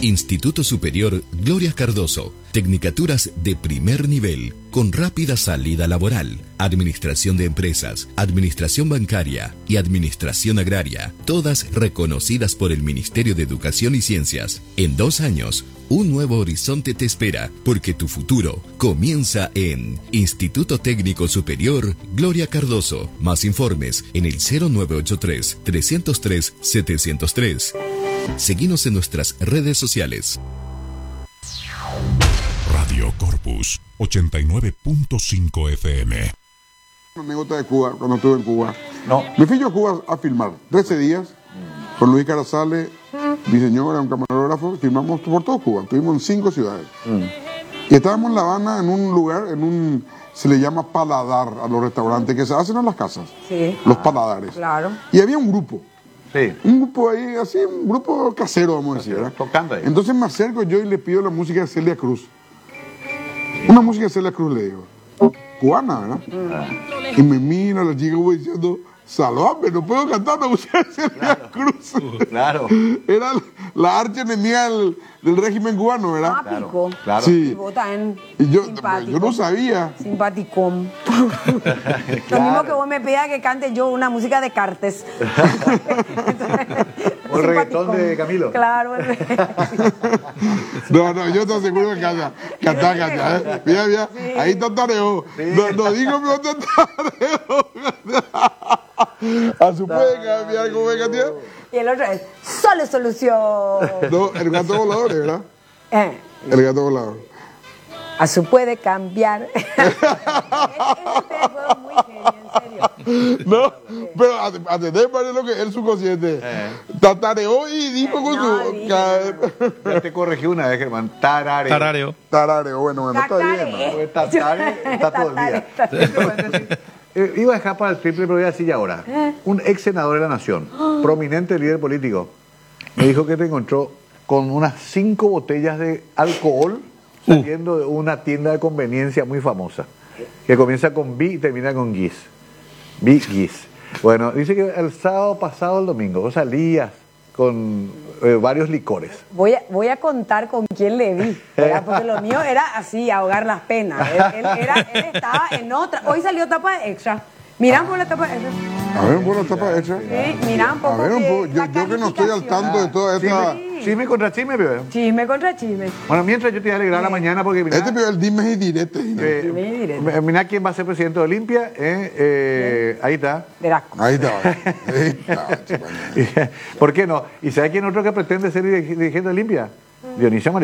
Instituto Superior Gloria Cardoso. Tecnicaturas de primer nivel, con rápida salida laboral. Administración de empresas, administración bancaria y administración agraria. Todas reconocidas por el Ministerio de Educación y Ciencias. En 2 años, un nuevo horizonte te espera, porque tu futuro comienza en Instituto Técnico Superior Gloria Cardoso. Más informes en el 0983-303-703. Seguinos en nuestras redes sociales. Radio Corpus 89.5 FM. Una anécdota de Cuba, cuando estuve en Cuba. No. Me fui yo a Cuba a filmar 13 días con Luis Carazales, mi señora, un camarógrafo. Filmamos por todo Cuba, estuvimos en 5 ciudades. Y estábamos en La Habana, en un lugar, se le llama paladar a los restaurantes que se hacen en las casas. Sí. Los paladares. Claro. Y había un grupo. Sí. Un grupo ahí, así, un grupo casero, vamos a decir, ¿verdad? Tocando ahí. Entonces me acerco yo y le pido la música de Celia Cruz. Una música de Celia Cruz, le digo. Cubana, ¿verdad? Y me mira la chica como diciendo, salvame, no puedo cantar la música de Celia Cruz. Claro. Era la archienemiga del régimen cubano, ¿verdad? Mágico. Claro. Sí. Y vos también Y yo simpático. no sabía. Simpaticón. Lo mismo que vos me pidas que cante yo una música de Cartes. O el reggaetón Simpaticón. de Camilo. Claro, el No, yo estoy seguro que canta. Mira, ahí tantareo. No digo que no tantareo. A su puede cambiar como venga, tía. Y el otro es solo solución. No, el gato volador, ¿verdad? El gato volador. A su puede cambiar. Ese fue muy genio, en serio. No, pero atender para lo que es el subconsciente. Tatareó y dijo con su. Ya te corregí una vez, Germán. Tarareo. Tarareo, bueno, está bien. Porque tatare está todo el día. Iba a dejar para el triple, pero voy a decir ya ahora. Un ex senador de la Nación, prominente líder político, me dijo que te encontró con unas 5 botellas de alcohol saliendo de una tienda de conveniencia muy famosa, que comienza con B y termina con Guis. Guis. Bueno, dice que el sábado pasado, el domingo, vos salías con varios licores. Voy a contar con quién le vi, ¿verdad? Porque lo mío era así, ahogar las penas. Él estaba en otra. Hoy salió tapa de extra. Miran por la tapa de extra. A ver, un poco la tapa hecha. Sí, miran un poco. A ver, un poco. Yo que no estoy al tanto de toda esta. Chisme contra chisme, bebé. Chisme contra chisme. Bueno, mientras yo te voy a alegrar la mañana porque mira, Este pidió el dime y directo. mira quién va a ser presidente de Olimpia. Ahí está. Verasco. Ahí está. ¿Por qué no? ¿Y sabe quién otro que pretende ser dirigente de Olimpia? Dionisio Amarillo.